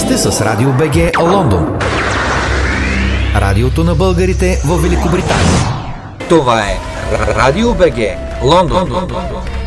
сте с Радио БГ Лондон. Радиото на българите в Великобритания. Това е Радио БГ Лондон.